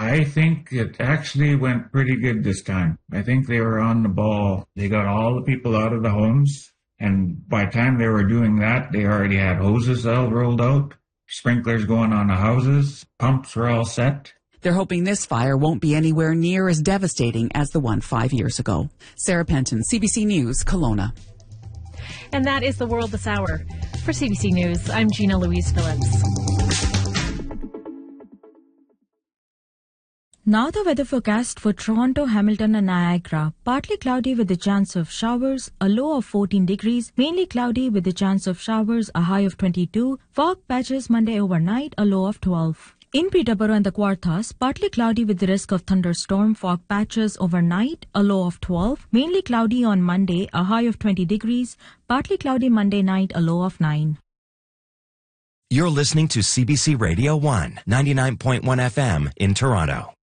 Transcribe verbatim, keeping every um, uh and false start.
I think it actually went pretty good this time. I think they were on the ball. They got all the people out of the homes, and by the time they were doing that, they already had hoses all rolled out, sprinklers going on the houses, pumps were all set. They're hoping this fire won't be anywhere near as devastating as the one five years ago. Sarah Penton, C B C News, Kelowna. And that is the world this hour. For C B C News, I'm Gina Louise Phillips. Now the weather forecast for Toronto, Hamilton and Niagara. Partly cloudy with the chance of showers, a low of fourteen degrees. Mainly cloudy with the chance of showers, a high of twenty-two. Fog patches Monday overnight, a low of twelve. In Peterborough and the Kawarthas, partly cloudy with the risk of thunderstorm, fog patches overnight, a low of twelve. Mainly cloudy on Monday, a high of twenty degrees. Partly cloudy Monday night, a low of nine. You're listening to C B C Radio one, ninety-nine point one F M in Toronto.